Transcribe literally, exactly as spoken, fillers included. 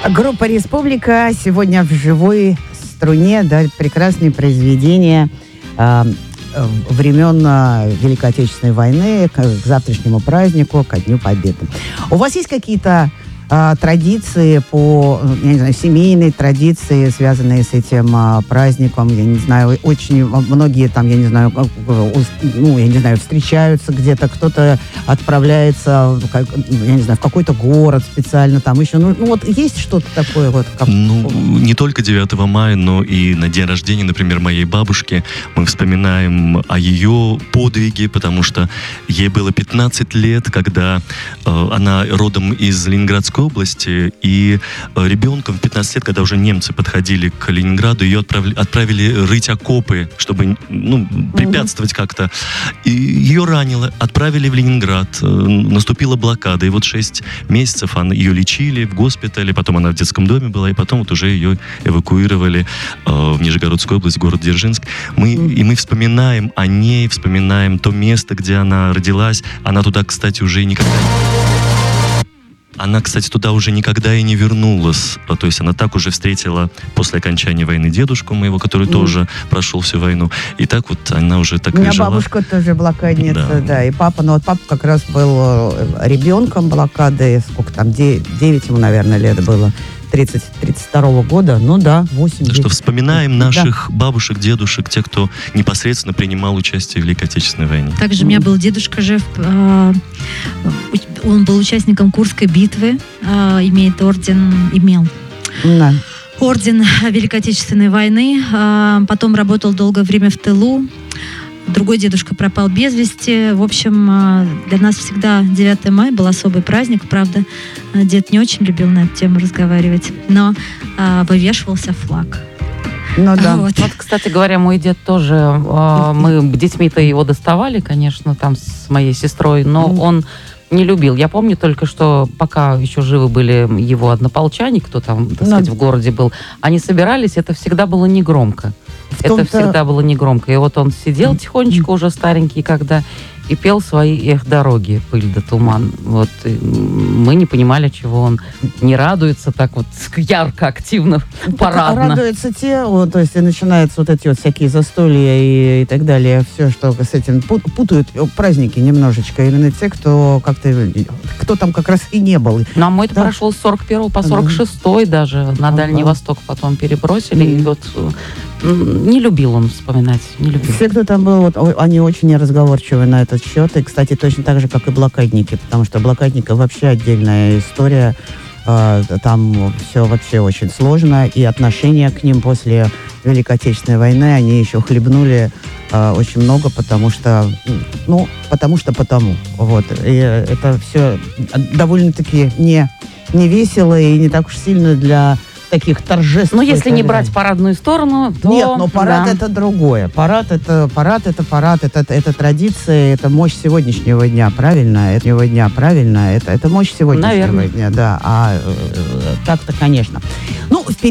Группа «Республика» сегодня в живой струне, да, прекрасные произведения э, времен Великой Отечественной войны к, к завтрашнему празднику, ко Дню Победы. У вас есть какие-то э, традиции по, я не знаю, семейные традиции, связанные с этим э, праздником? Я не знаю, очень многие там, я не знаю, ну, я не знаю, встречаются где-то, кто-то отправляется, я не знаю, в какой-то город специально там еще. Ну, ну вот есть что-то такое вот? Как... Ну, не только девятого мая, но и на день рождения, например, моей бабушки. Мы вспоминаем о ее подвиге, потому что ей было пятнадцать лет, когда э, она родом из Ленинградской области, и э, ребенком в пятнадцать лет, когда уже немцы подходили к Ленинграду, ее отправили, отправили рыть окопы, чтобы, ну, препятствовать mm-hmm. как-то. И ее ранило, отправили в Ленинград. Наступила блокада, и вот шесть месяцев она, ее лечили в госпитале, потом она в детском доме была, и потом вот уже ее эвакуировали э, в Нижегородскую область, город Дзержинск. Мы, mm-hmm. И мы вспоминаем о ней, вспоминаем то место, где она родилась. Она туда, кстати, уже никогда не... Она, кстати, туда уже никогда и не вернулась. То есть она так уже встретила после окончания войны дедушку моего, который mm. тоже прошел всю войну. И так вот она уже так и жила. У меня бабушка тоже блокадница, да. да. И папа, ну вот папа как раз был ребенком блокады. Сколько там, девять ему, наверное, лет было. тридцать, тридцать второго года, ну да, восемь. Так что вспоминаем наших да. бабушек, дедушек, тех, кто непосредственно принимал участие в Великой Отечественной войне. Также у меня был дедушка жив, он был участником Курской битвы, имеет орден, имел да. орден Великой Отечественной войны, потом работал долгое время в тылу. Другой дедушка пропал без вести. В общем, для нас всегда девятое мая был особый праздник. Правда, дед не очень любил на эту тему разговаривать, но а, вывешивался флаг. Ну да. Вот. Вот, кстати говоря, мой дед тоже, э, мы детьми-то его доставали, конечно, там с моей сестрой, но mm. он не любил. Я помню только, что пока еще живы были его однополчане, кто там, так сказать, no. в городе был, они собирались, это всегда было негромко. Это всегда было негромко. И вот он сидел тихонечко, уже старенький, когда, и пел свои «Эх, дороги, пыль да туман». Вот мы не понимали, чего он не радуется так вот ярко, активно, парадно. Радуются те, вот, то есть и начинаются вот эти вот всякие застолья и, и так далее, все, что с этим путают праздники немножечко. Именно те, кто как-то, кто там как раз и не был. Ну, а мой-то да. прошел с сорок первого по сорок шестой даже, на Дальний Восток потом перебросили, mm-hmm. и вот... Не любил он вспоминать, не любил. Все, кто там был, вот, они очень неразговорчивы на этот счет. И, кстати, точно так же, как и блокадники, потому что блокадников вообще отдельная история. Там все вообще очень сложно. И отношения к ним после Великой Отечественной войны, они еще хлебнули очень много, потому что, ну, потому что потому. Вот. И это все довольно-таки не, не весело и не так уж сильно для... таких торжеств. Ну, если не брать парадную сторону, то... Нет, но парад да. это другое. Парад это парад, это парад, это, это традиция, это мощь сегодняшнего дня, правильно? Этого дня, правильно? Это, это мощь сегодняшнего Наверное. дня, да. А э, так-то, конечно. Ну, впереди